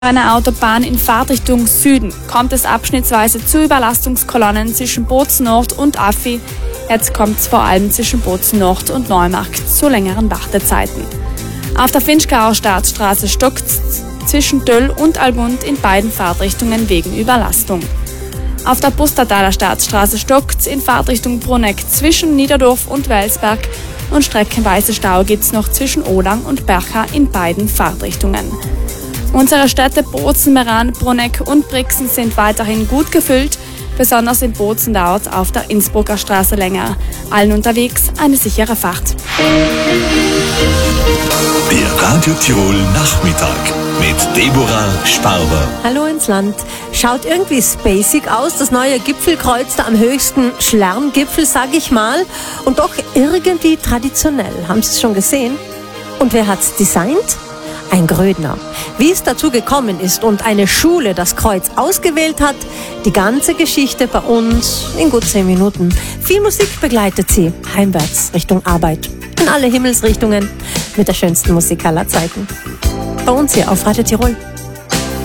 Einer Autobahn in Fahrtrichtung Süden kommt es abschnittsweise zu Überlastungskolonnen zwischen Bozen Nord und Affi. Jetzt kommt es vor allem zwischen Bozen Nord und Neumarkt zu längeren Wartezeiten. Auf der Finchgauer Staatsstraße stockt es zwischen Döll und Allgund in beiden Fahrtrichtungen wegen Überlastung. Auf der Pustertaler Staatsstraße stockt es in Fahrtrichtung Bruneck zwischen Niederdorf und Welsberg und streckenweise Stau gibt es noch zwischen Odang und Bercha in beiden Fahrtrichtungen. Unsere Städte Bozen, Meran, Bruneck und Brixen sind weiterhin gut gefüllt. Besonders in Bozen dauert es auf der Innsbrucker Straße länger. Allen unterwegs eine sichere Fahrt. Der Radio Tirol Nachmittag mit Deborah Sparber. Hallo ins Land. Schaut irgendwie spacig aus, das neue Gipfelkreuz da am höchsten Schlärmgipfel, sag ich mal. Und doch irgendwie traditionell. Haben Sie es schon gesehen? Und wer hat's designt? Ein Grödner. Wie es dazu gekommen ist und eine Schule das Kreuz ausgewählt hat, die ganze Geschichte bei uns in gut 10 Minuten. Viel Musik begleitet sie heimwärts Richtung Arbeit. In alle Himmelsrichtungen mit der schönsten Musik aller Zeiten. Bei uns hier auf Radio Tirol.